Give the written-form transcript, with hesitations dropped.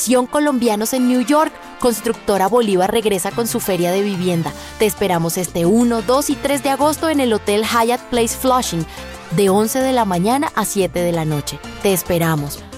Colombianos en New York. Constructora Bolívar regresa con su feria de vivienda. Te esperamos este 1, 2 y 3 de agosto en el Hotel Hyatt Place Flushing, de 11 de la mañana a 7 de la noche. Te esperamos.